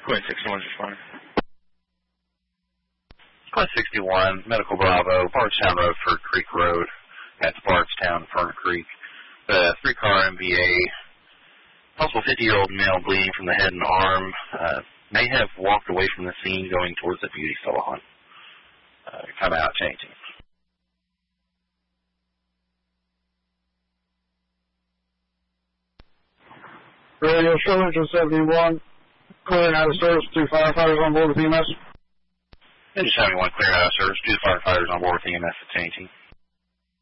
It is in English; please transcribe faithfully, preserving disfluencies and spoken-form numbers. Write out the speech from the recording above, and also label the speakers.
Speaker 1: Queen sixty-one is responding.
Speaker 2: Queen sixty-one, Medical Bravo, Bardstown Road, Fern Creek Road. That's Bardstown, Fern Creek. The three-car M V A, possible fifty-year-old male bleeding from the head and arm, uh, may have walked away from the scene going towards the beauty salon. Uh, come out changing.
Speaker 3: Radio Showage seventy-one, clearing out of service, two firefighters on board with E M S.
Speaker 2: Engine seventy-one, clearing out of service, two firefighters on board with E M S at changing.